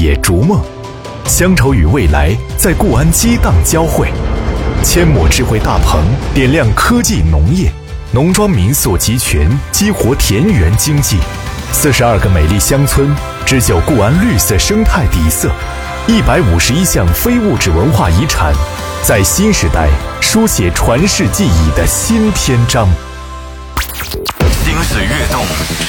野逐梦，乡愁与未来在固安激荡交汇。阡陌智慧大棚点亮科技农业，农庄民宿集群激活田园经济。42个美丽乡村织就固安绿色生态底色，151项非物质文化遗产，在新时代书写传世记忆的新篇章。 心思跃动，